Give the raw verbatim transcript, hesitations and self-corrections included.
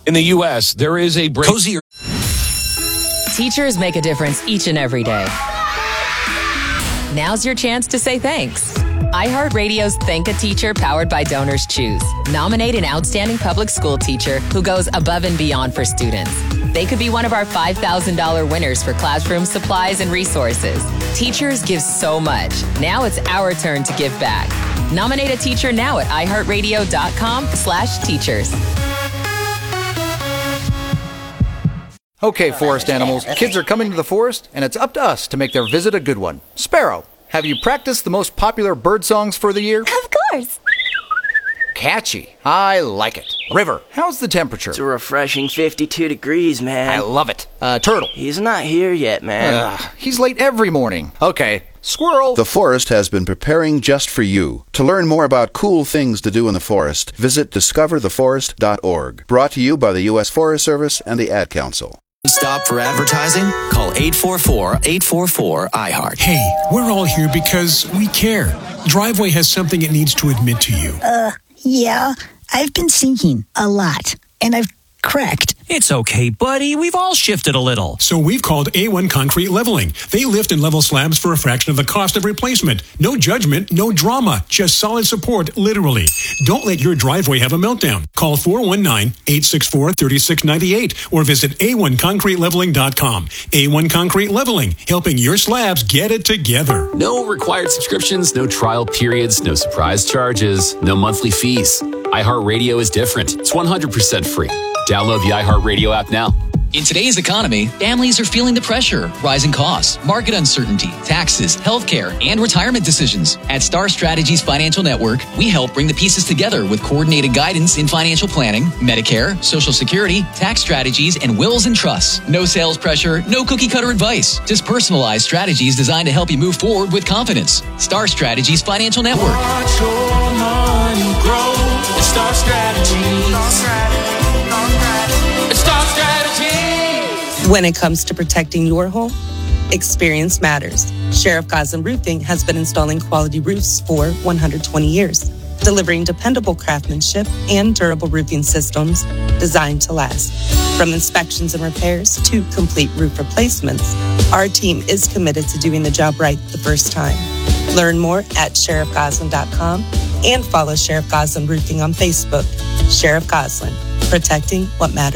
In the U S, there is a break. Cozier. Teachers make a difference each and every day. Now's your chance to say thanks. iHeartRadio's Thank a Teacher, powered by Donors Choose. Nominate an outstanding public school teacher who goes above and beyond for students. They could be one of our five thousand dollars winners for classroom supplies and resources. Teachers give so much. Now it's our turn to give back. Nominate a teacher now at iHeartRadio.com slash teachers. Okay, forest animals, kids are coming to the forest, and it's up to us to make their visit a good one. Sparrow, have you practiced the most popular bird songs for the year? Of course. Catchy. I like it. River, how's the temperature? It's a refreshing fifty-two degrees, man. I love it. Uh, Turtle. He's not here yet, man. Ugh, he's late every morning. Okay. Squirrel. The forest has been preparing just for you. To learn more about cool things to do in the forest, visit discover the forest dot org. Brought to you by the U S Forest Service and the Ad Council. Stop for advertising? Call eight four four, eight four four, I heart. Hey, we're all here because we care. Driveway has something it needs to admit to you. Uh, yeah. I've been sinking a lot, and I've cracked. It's okay, buddy. We've all shifted a little. So we've called A one Concrete Leveling. They lift and level slabs for a fraction of the cost of replacement. No judgment, no drama, just solid support, literally. Don't let your driveway have a meltdown. Call four one nine, eight six four, three six nine eight or visit A one concrete leveling dot com. A one Concrete Leveling, helping your slabs get it together. No required subscriptions, no trial periods, no surprise charges, no monthly fees. iHeartRadio is different. It's one hundred percent free. Download the iHeartRadio app now. In today's economy, families are feeling the pressure, rising costs, market uncertainty, taxes, healthcare, and retirement decisions. At Star Strategies Financial Network, we help bring the pieces together with coordinated guidance in financial planning, Medicare, Social Security, tax strategies, and wills and trusts. No sales pressure, no cookie-cutter advice, just personalized strategies designed to help you move forward with confidence. Star Strategies Financial Network. Watch your money grow. It's Star Strategies. Star Strategies. It's Star Strategies. When it comes to protecting your home, experience matters. Sheriff Goslin Roofing has been installing quality roofs for one hundred twenty years, delivering dependable craftsmanship and durable roofing systems designed to last. From inspections and repairs to complete roof replacements, our team is committed to doing the job right the first time. Learn more at sheriff goslin dot com and follow Sheriff Goslin Roofing on Facebook. Sheriff Goslin, protecting what matters.